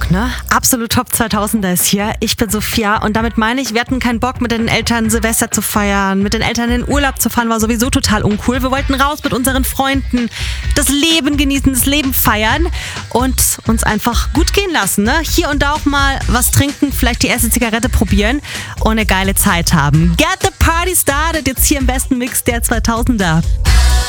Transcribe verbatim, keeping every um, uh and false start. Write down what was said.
ne? Absolut Top zweitausender ist hier. Ich bin Sophia und damit meine ich, wir hatten keinen Bock, mit den Eltern Silvester zu feiern, mit den Eltern in den Urlaub zu fahren, war sowieso total uncool. Wir wollten raus mit unseren Freunden, das Leben genießen, das Leben feiern und uns einfach gut gehen lassen, ne? Hier und da auch mal was trinken, vielleicht die erste Zigarette probieren und eine geile Zeit haben. Get the party started, jetzt hier im besten Mix der zweitausender.